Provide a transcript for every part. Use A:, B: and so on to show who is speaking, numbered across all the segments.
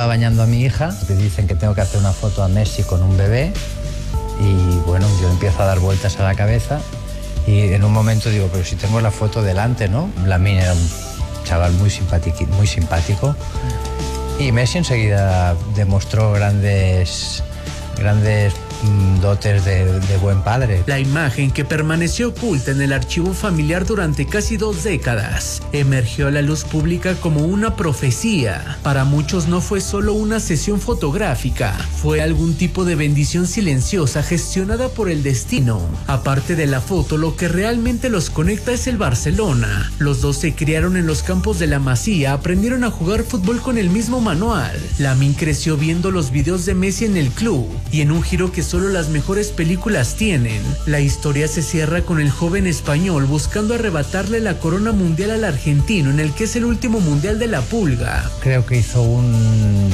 A: estaba bañando a mi hija, me dicen que tengo que hacer una foto a Messi con un bebé y bueno, yo empiezo a dar vueltas a la cabeza y en un momento digo, pero si tengo la foto delante, ¿no? Lamine era un chaval muy simpático y Messi enseguida demostró grandes dotes de buen padre.
B: La imagen, que permaneció oculta en el archivo familiar durante casi 2 décadas, emergió a la luz pública como una profecía. Para muchos no fue solo una sesión fotográfica, fue algún tipo de bendición silenciosa gestionada por el destino. Aparte de la foto, lo que realmente los conecta es el Barcelona. Los dos se criaron en los campos de la Masía, aprendieron a jugar fútbol con el mismo manual. Lamine creció viendo los videos de Messi en el club, y en un giro que solo las mejores películas tienen, la historia se cierra con el joven español buscando arrebatarle la corona mundial al argentino en el que es el último mundial de la Pulga.
A: Creo que hizo un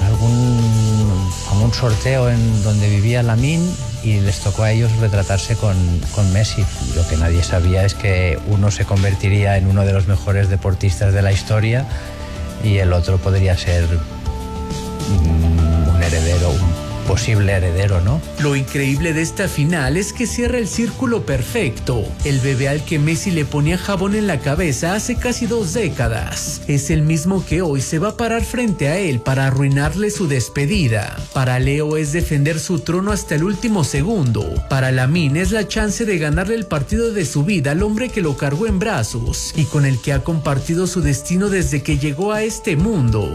A: sorteo en donde vivía Lamine y les tocó a ellos retratarse con Messi. Lo que nadie sabía es que uno se convertiría en uno de los mejores deportistas de la historia y el otro podría ser un heredero, un posible heredero, ¿no?
B: Lo increíble de esta final es que cierra el círculo perfecto. El bebé al que Messi le ponía jabón en la cabeza hace casi 2 décadas es el mismo que hoy se va a parar frente a él para arruinarle su despedida. Para Leo es defender su trono hasta el último segundo. Para Lamine es la chance de ganarle el partido de su vida al hombre que lo cargó en brazos y con el que ha compartido su destino desde que llegó a este mundo.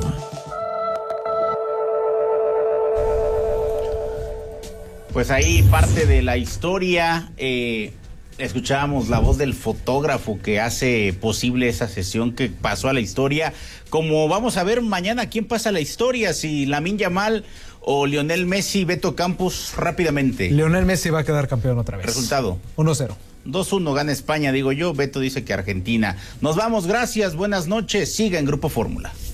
C: Pues ahí parte de la historia, escuchábamos la voz del fotógrafo que hace posible esa sesión que pasó a la historia. Como vamos a ver mañana quién pasa a la historia, si Lamine Yamal o Lionel Messi. Beto Campos, rápidamente.
D: Lionel Messi va a quedar campeón otra vez.
C: Resultado.
D: 1-0.
C: 2-1 gana España, digo yo. Beto dice que Argentina. Nos vamos, gracias, buenas noches. Siga en Grupo Fórmula.